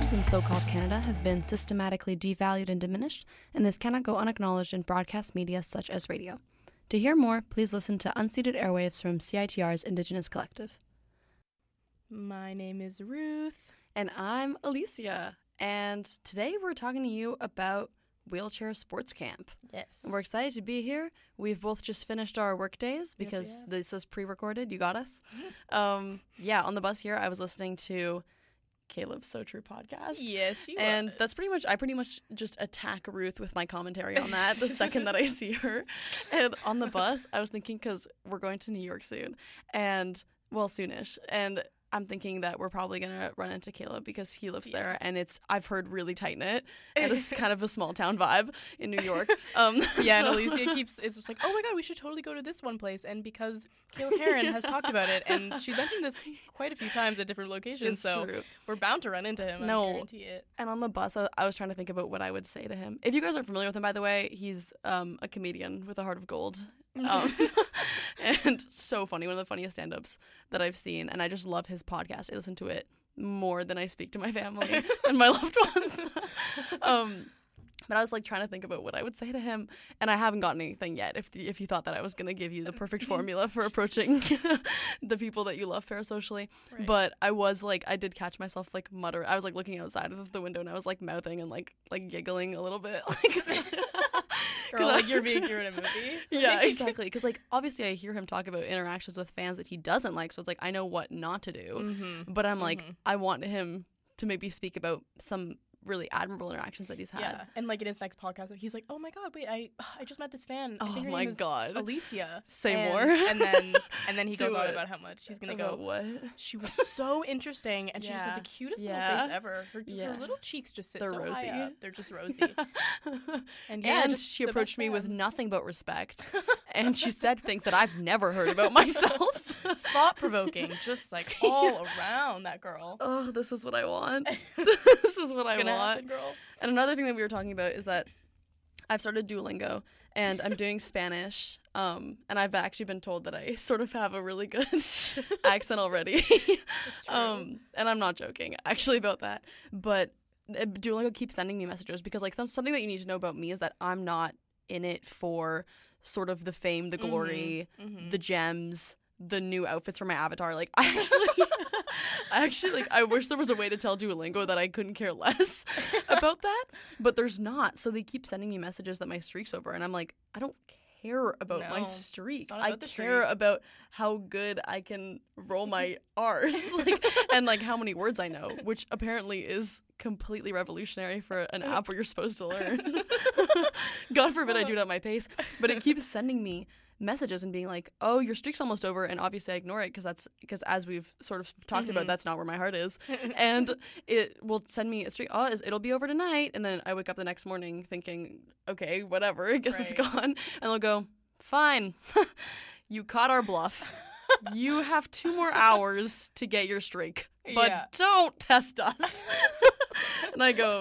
languages in so-called Canada have been systematically devalued and diminished, and this cannot go unacknowledged in broadcast media such as radio. To hear more, please listen to Unceded Airwaves from CITR's Indigenous Collective. My name is Ruth. And I'm Alicia. And today we're talking to you about Wheelchair Sports Camp. Yes. And we're excited to be here. We've both just finished our work days because this is pre-recorded. You got us. On the bus here, I was listening to Caleb's So True podcast. Yes, she was. And that's I pretty much just attack Ruth with my commentary on that the second that I see her. And on the bus, I was thinking, because we're going to New York soon, soonish. And I'm thinking that we're probably going to run into Caleb because he lives there, and I've heard really tight-knit, and it's kind of a small-town vibe in New York. And Alicia it's just like, oh my god, we should totally go to this one place, and because Caleb Heron has talked about it, and she's mentioned this quite a few times at different locations, it's so true. We're bound to run into him, No. I guarantee it. And on the bus, I was trying to think about what I would say to him. If you guys are familiar with him, by the way, he's a comedian with a heart of gold. And so funny, one of the funniest stand-ups that I've seen, and I just love his podcast. I listen to it more than I speak to my family and my loved ones. But I was like trying to think about what I would say to him, and I haven't gotten anything yet. If you thought that I was gonna give you the perfect formula for approaching the people that you love parasocially, Right. but I did catch myself like mutter. I was like looking outside of the window and I was like mouthing and like giggling a little bit, Girl, like you're in a movie. Yeah, exactly. Because like obviously I hear him talk about interactions with fans that he doesn't like, so it's like I know what not to do. Mm-hmm. But I'm like I want him to maybe speak about some really admirable interactions that he's had. Yeah, and like in his next podcast, he's like, "Oh my god, wait, I just met this fan. I think her my name is God. Alicia." Say more. And then he goes Do on it. about how much he's gonna About go. what? She was so interesting, and she just had the cutest little face ever. Her little cheeks just sit They're so rosy. high up. They're just rosy. And And just she the approached best me with fan. nothing but respect, and she said things that I've never heard about myself. Thought-provoking, just like all around that girl. Oh, this is what I want. This is what I Gonna want. happen, girl. And another thing that we were talking about is that I've started Duolingo and I'm doing Spanish. And I've actually been told that I sort of have a really good accent already. And I'm not joking actually about that. But Duolingo keeps sending me messages because like something that you need to know about me is that I'm not in it for sort of the fame, the glory, the gems, the new outfits for my avatar. Like I actually I wish there was a way to tell Duolingo that I couldn't care less about that, but there's not. So they keep sending me messages that my streak's over, and I'm like, I don't care about my No, streak. it's not I about the care streak. about how good I can roll my R's, and like how many words I know, which apparently is completely revolutionary for an app where you're supposed to learn. God forbid I do it at my pace, but it keeps sending me messages and being like, oh, your streak's almost over, and obviously I ignore it because as we've sort of talked about, that's not where my heart is. And it will send me a streak, it'll be over tonight, and then I wake up the next morning thinking, okay, whatever, I guess it's Right. gone, and they'll go, fine, you caught our bluff. You have 2 more hours to get your streak, but Yeah. don't test us. And I go,